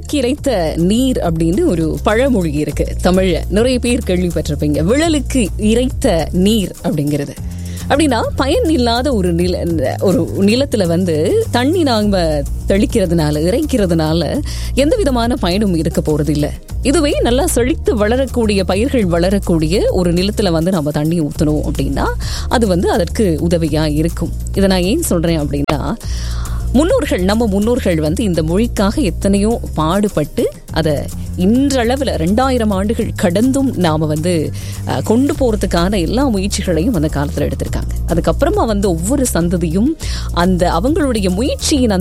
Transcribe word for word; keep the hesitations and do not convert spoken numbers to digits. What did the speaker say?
விழலுக்கு இறைத்த நீர் அப்படின்னு ஒரு பழமொழி இருக்கு தமிழ்ல. நிறைய பேர் கேள்விப்பட்டிருப்பீங்க. விழலுக்கு இறைத்த நீர் அப்படிங்கிறது அப்படின்னா பயன் இல்லாத ஒரு நில ஒரு நிலத்துல வந்து தண்ணி நாம தெளிக்கிறதுனால இறைக்கிறதுனால எந்த விதமான பயனும் இருக்க போறது இல்லை. இதுவே நல்லா செழித்து வளரக்கூடிய பயிர்கள் வளரக்கூடிய ஒரு நிலத்துல வந்து நம்ம தண்ணி ஊற்றணும் அப்படின்னா அது வந்து அதற்கு உதவியா இருக்கும். இதை நான் ஏன் சொல்றேன் அப்படின்னா, முன்னோர்கள் நம்ம முன்னோர்கள் வந்து இந்த மொழிக்காக எத்தனையோ பாடுபட்டு அதை இன்றளவில் ரெண்டாயிரம் ஆண்டுகள் கடந்தும் நாம வந்து கொண்டு போறதுக்கான எல்லா முயற்சிகளையும் அந்த காலத்துல எடுத்திருக்காங்க. அதுக்கப்புறமா வந்து ஒவ்வொரு சந்ததியும் அந்த அவங்களுடைய முயற்சியின்